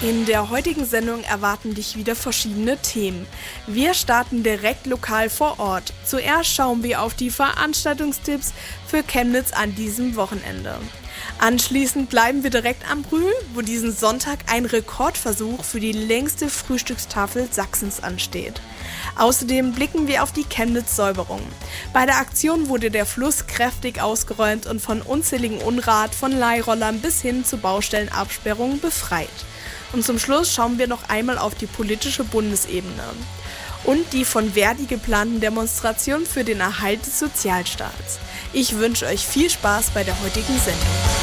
In der heutigen Sendung erwarten dich wieder verschiedene Themen. Wir starten direkt lokal vor Ort. Zuerst schauen wir auf die Veranstaltungstipps für Chemnitz an diesem Wochenende. Anschließend bleiben wir direkt am Brühl, wo diesen Sonntag ein Rekordversuch für die längste Frühstückstafel Sachsens ansteht. Außerdem blicken wir auf die Chemnitz-Säuberung. Bei der Aktion wurde der Fluss kräftig ausgeräumt und von unzähligen Unrat, von Leihrollern bis hin zu Baustellenabsperrungen befreit. Und zum Schluss schauen wir noch einmal auf die politische Bundesebene und die von Verdi geplanten Demonstrationen für den Erhalt des Sozialstaats. Ich wünsche euch viel Spaß bei der heutigen Sendung.